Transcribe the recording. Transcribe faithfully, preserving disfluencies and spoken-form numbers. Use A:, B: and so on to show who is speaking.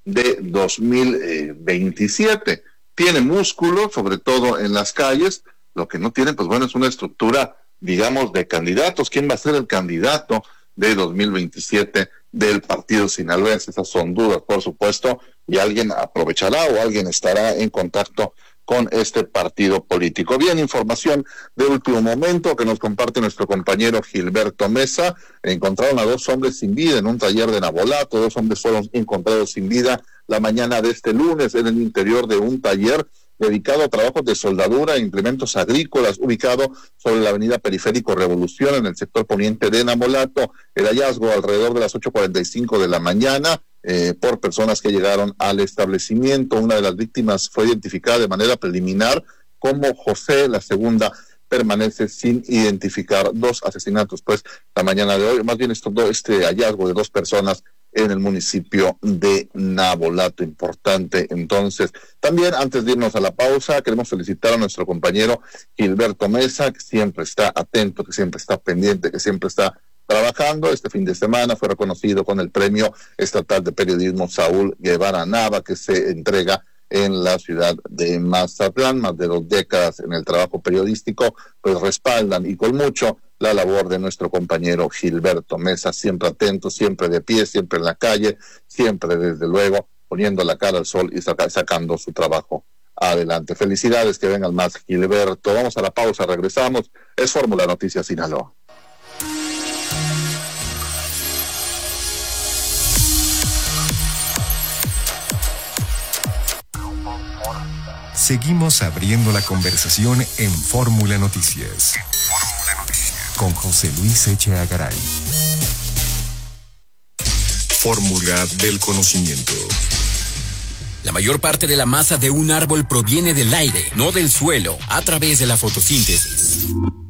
A: de dos mil veintisiete. Tiene músculo, sobre todo en las calles. Lo que no tiene, pues bueno, es una estructura, digamos, de candidatos. ¿Quién va a ser el candidato de dos mil veintisiete del partido sinaloense? Esas son dudas, por supuesto, y alguien aprovechará o alguien estará en contacto con este partido político. Bien, información de último momento que nos comparte nuestro compañero Gilberto Mesa. Encontraron a dos hombres sin vida en un taller de Navolato. Dos hombres fueron encontrados sin vida la mañana de este lunes en el interior de un taller dedicado a trabajos de soldadura e implementos agrícolas, ubicado sobre la avenida Periférico Revolución, en el sector poniente de Navolato. El hallazgo alrededor de las ocho cuarenta y cinco de la mañana, eh, por personas que llegaron al establecimiento. Una de las víctimas fue identificada de manera preliminar como José, la segunda permanece sin identificar. Dos asesinatos, pues, la mañana de hoy, más bien esto, este hallazgo de dos personas en el municipio de Navolato, importante. Entonces, también antes de irnos a la pausa, queremos felicitar a nuestro compañero Gilberto Mesa, que siempre está atento, que siempre está pendiente, que siempre está trabajando. Este fin de semana fue reconocido con el Premio Estatal de Periodismo Saúl Guevara Nava, que se entrega en la ciudad de Mazatlán. Más de dos décadas en el trabajo periodístico, pues respaldan y con mucho la labor de nuestro compañero Gilberto Mesa, siempre atento, siempre de pie, siempre en la calle, siempre desde luego poniendo la cara al sol y saca, sacando su trabajo adelante. Felicidades, que vengan más, Gilberto. Vamos a la pausa, regresamos. Es Fórmula Noticias Sinaloa.
B: Seguimos abriendo la conversación en Fórmula Noticias. Fórmula Noticias. Con José Luis Echeagaray. Garay. Fórmula del conocimiento.
C: La mayor parte de la masa de un árbol proviene del aire, no del suelo, a través de la fotosíntesis.